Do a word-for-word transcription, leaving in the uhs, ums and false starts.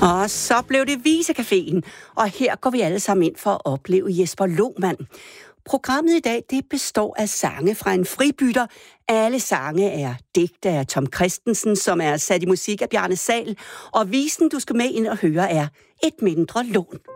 Og så blev det Visecaféen, og her går vi alle sammen ind for at opleve Jesper Lohmann. Programmet i dag, det består af sange fra en fribytter. Alle sange er digte af Tom Kristensen, som er sat i musik af Bjarne Sahl, og visen, du skal med ind og høre, er Et mindre lån.